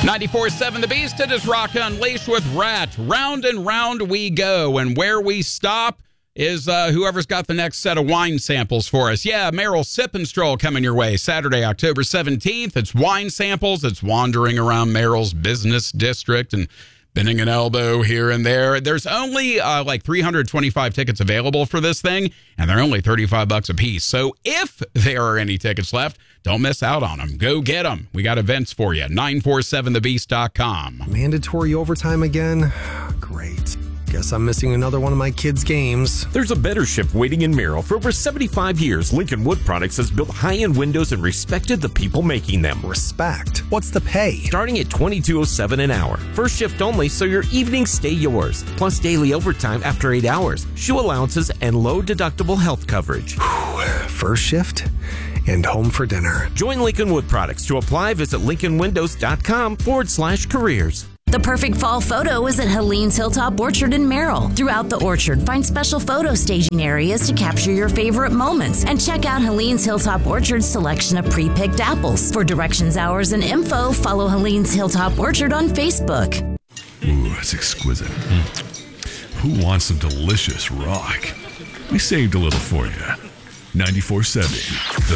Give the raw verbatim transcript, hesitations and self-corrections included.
ninety-four point seven The Beast. It is Rock Unleashed with Rat. Round and round we go, and where we stop is uh, whoever's got the next set of wine samples for us. Yeah, Merrill Sip and Stroll coming your way Saturday, October seventeenth. It's wine samples. It's wandering around Merrill's business district and bending an elbow here and there. There's only uh, like three hundred twenty-five tickets available for this thing, and they're only thirty-five bucks a piece. So if there are any tickets left, don't miss out on them. Go get them. We got events for you. nine four seven the beast dot com. Mandatory overtime again? Great. Guess I'm missing another one of my kids' games. There's a better shift waiting in Merrill. For over seventy-five years, Lincoln Wood Products has built high-end windows and respected the people making them. Respect? What's the pay? Starting at twenty-two oh seven an hour. First shift only, so your evenings stay yours. Plus daily overtime after eight hours, shoe allowances, and low-deductible health coverage. First shift and home for dinner. Join Lincoln Wood Products. To apply, visit lincolnwindows.com forward slash careers. The perfect fall photo is at Helene's Hilltop Orchard in Merrill. Throughout the orchard, find special photo staging areas to capture your favorite moments. And check out Helene's Hilltop Orchard's selection of pre-picked apples. For directions, hours, and info, follow Helene's Hilltop Orchard on Facebook. Ooh, that's exquisite. Mm. Who wants some delicious rock? We saved a little for you. ninety-four point seven The